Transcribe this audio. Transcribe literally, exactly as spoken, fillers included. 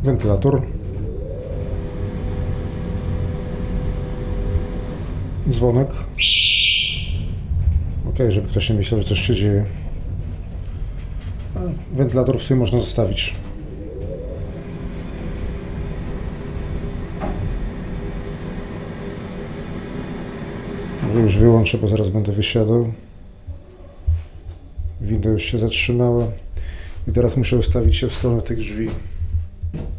wentylator, dzwonek. Ok, żeby ktoś nie myślał, że coś się dzieje. Ale wentylator w sumie można zostawić. Może już wyłączę, bo zaraz będę wysiadał. Winda już się zatrzymała. I teraz muszę ustawić się w stronę tych drzwi.